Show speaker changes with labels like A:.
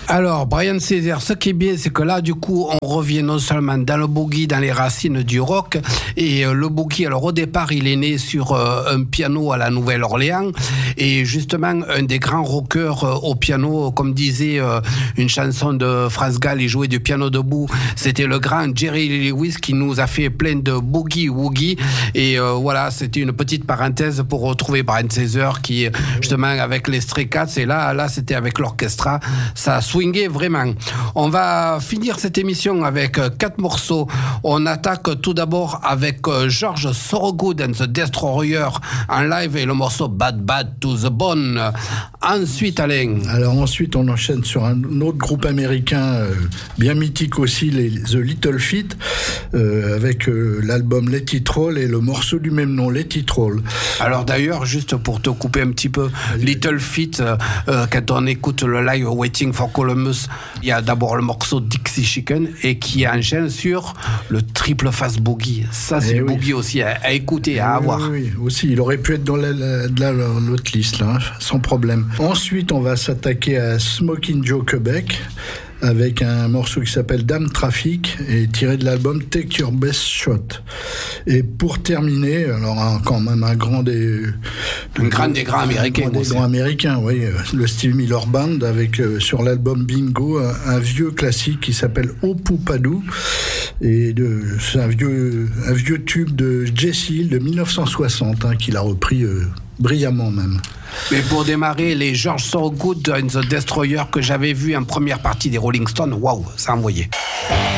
A: Alors, Brian Setzer, ce qui est bien, c'est que là, du coup, on revient non seulement dans le boogie, dans les racines du rock, et le boogie, alors au départ, il est né sur un piano à la Nouvelle-Orléans, et justement, un des grands rockers au piano, comme disait une chanson de France Gall, il jouait du piano debout, c'était le grand Jerry Lewis qui nous a fait plein de boogie-woogie, et voilà, c'était une petite parenthèse pour retrouver Brian Setzer qui, justement, avec les Stray Cats, et là, c'était avec l'orchestra, ça swingé vraiment. On va finir cette émission avec 4 morceaux. On attaque tout d'abord avec George Thorogood and the Destroyer en live et le morceau Bad Bad to the Bone. Ensuite, Alain.
B: Alors ensuite, on enchaîne sur un autre groupe américain bien mythique aussi, les The Little Feat, avec l'album Let It Roll et le morceau du même nom, Let It Roll.
A: Alors d'ailleurs, juste pour te couper un petit peu, Little Feat, quand on écoute le live Waiting for Columbus, il y a d'abord le morceau Dixie Chicken et qui enchaîne sur le triple fast boogie. Ça, c'est le boogie aussi à écouter, à avoir.
B: Oui, aussi. Il aurait pu être dans l'autre liste, là, sans problème. Ensuite, on va s'attaquer à Smoking Joe Quebec, avec un morceau qui s'appelle Damn Traffic et tiré de l'album Take Your Best Shot. Et pour terminer, alors quand même un grand des grands américains, oui, le Steve Miller Band avec sur l'album Bingo un vieux classique qui s'appelle Oh Poupadou et c'est un vieux tube de Jesse Hill de 1960 qu'il a repris brillamment même.
A: Mais pour démarrer, les George Thorogood and the Destroyer que j'avais vu en première partie des Rolling Stones, waouh, ça envoyait.